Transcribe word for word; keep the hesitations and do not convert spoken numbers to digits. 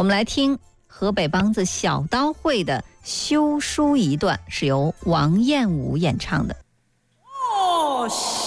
我们来听河北梆子小刀会的修书一段，是由王彦武演唱的。 哦。